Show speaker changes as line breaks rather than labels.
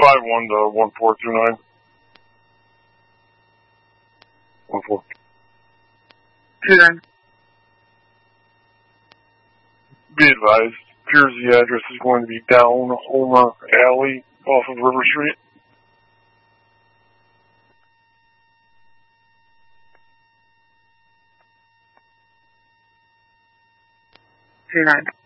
251 to 1429. 14.
29.
Be advised, Jersey address is going to be down Homer Alley off of River Street.
29.